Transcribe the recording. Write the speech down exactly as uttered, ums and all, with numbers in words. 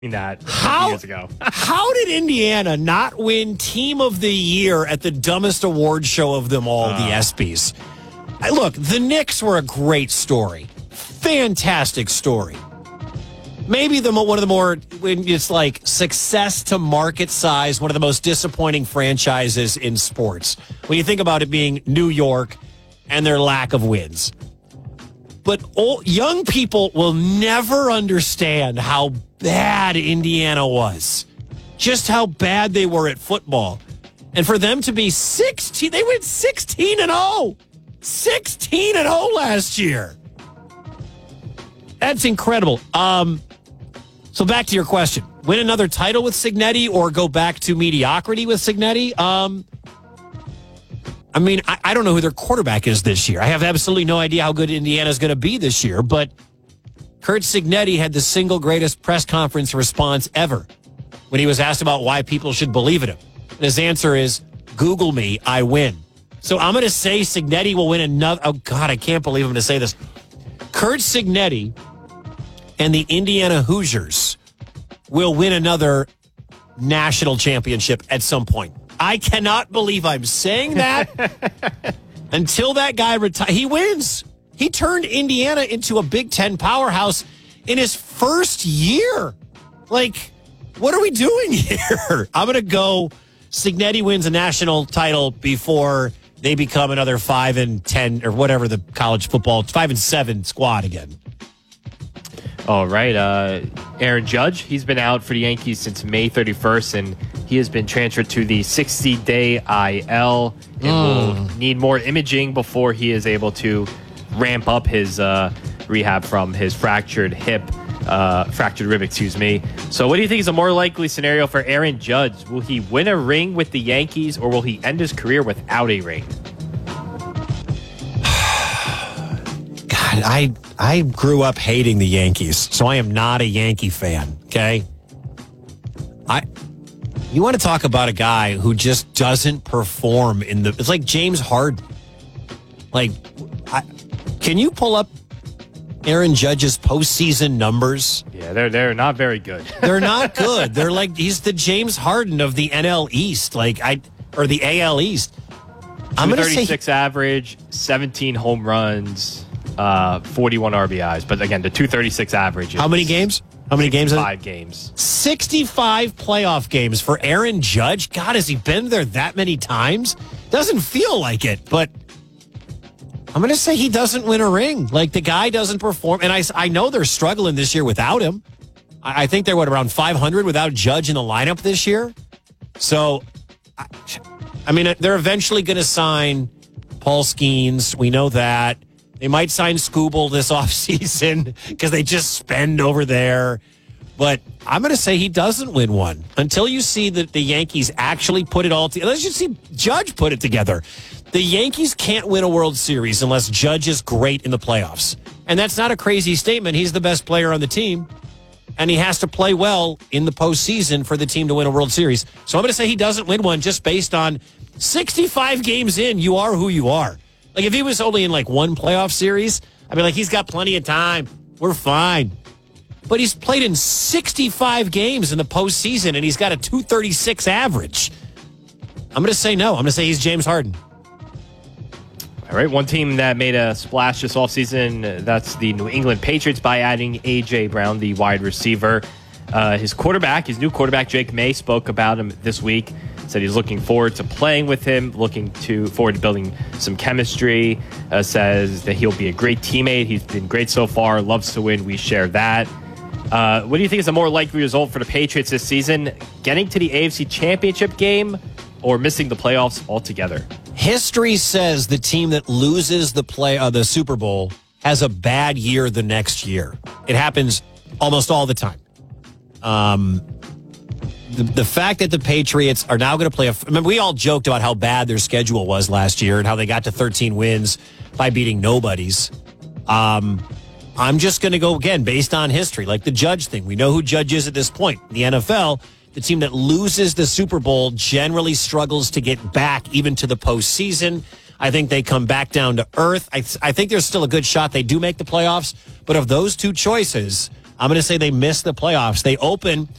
that how, years ago. How did Indiana not win Team of the Year at the dumbest award show of them all, uh. the ESPYs? I, look, the Knicks were a great story. Fantastic story. Maybe the one of the more, when it's like success to market size, one of the most disappointing franchises in sports. When you think about it being New York and their lack of wins. But old, young people will never understand how bad Indiana was. Just how bad they were at football. And for them to be sixteen, they went sixteen and oh. sixteen and oh last year. That's incredible. Um, so back to your question. Win another title with Cignetti or go back to mediocrity with Cignetti? Um, I mean, I, I don't know who their quarterback is this year. I have absolutely no idea how good Indiana's going to be this year, but Curt Cignetti had the single greatest press conference response ever when he was asked about why people should believe in him. And his answer is, Google me, I win. So I'm going to say Cignetti will win another. Oh, God, I can't believe I'm going to say this. Curt Cignetti and the Indiana Hoosiers will win another national championship at some point. I cannot believe I'm saying that. Until that guy retires, he wins. He turned Indiana into a Big Ten powerhouse in his first year. Like, what are we doing here? I'm going to go Cignetti wins a national title before they become another five and ten or whatever the college football, five and seven squad again. All right. Uh, Aaron Judge, he's been out for the Yankees since May thirty-first, and he has been transferred to the sixty-day I L and mm. will need more imaging before he is able to ramp up his uh, rehab from his fractured hip, uh, fractured rib, excuse me. So what do you think is a more likely scenario for Aaron Judge? Will he win a ring with the Yankees, or will he end his career without a ring? God, I I grew up hating the Yankees, so I am not a Yankee fan, okay? I you want to talk about a guy who just doesn't perform in the... It's like James Harden. Like, I, can you pull up Aaron Judge's postseason numbers? Yeah, they're they're not very good. They're not good. They're like, he's the James Harden of the N L East, like I or the A L East. I'm going to say thirty-six average, seventeen home runs, uh, forty-one R B Is. But again, the two thirty-six average. How many games? How many games? Five games. sixty-five playoff games for Aaron Judge. God, has he been there that many times? Doesn't feel like it, but I'm going to say he doesn't win a ring. Like, the guy doesn't perform. And I, I know they're struggling this year without him. I, I think they're, what, around five hundred without Judge in the lineup this year? So, I, I mean, they're eventually going to sign Paul Skeens. We know that. They might sign Skubal this offseason because they just spend over there. But I'm going to say he doesn't win one until you see that the Yankees actually put it all together. Let's just see Judge put it together. The Yankees can't win a World Series unless Judge is great in the playoffs. And that's not a crazy statement. He's the best player on the team. And he has to play well in the postseason for the team to win a World Series. So I'm going to say he doesn't win one just based on sixty-five games in, you are who you are. Like, if he was only in, like, one playoff series, I'd be like, he's got plenty of time. We're fine. But he's played in sixty-five games in the postseason, and he's got a two thirty-six average. I'm going to say no. I'm going to say he's James Harden. All right, one team that made a splash this offseason, that's the New England Patriots by adding A J. Brown, the wide receiver. Uh, his quarterback, his new quarterback, Drake May, spoke about him this week. Said he's looking forward to playing with him, looking to forward to building some chemistry. Uh, says that he'll be a great teammate. He's been great so far, loves to win. We share that. Uh, what do you think is a more likely result for the Patriots this season? Getting to the A F C Championship game or missing the playoffs altogether? History says the team that loses the play uh, the Super Bowl has a bad year the next year. It happens almost all the time. Um, the, the fact that the Patriots are now going to play a... Remember, we all joked about how bad their schedule was last year and how they got to thirteen wins by beating nobodies. Um, I'm just going to go, again, based on history, like the Judge thing. We know who Judge is at this point. In the N F L, the team that loses the Super Bowl generally struggles to get back even to the postseason. I think they come back down to earth. I, th- I think there's still a good shot they do make the playoffs. But of those two choices, I'm going to say they miss the playoffs. They open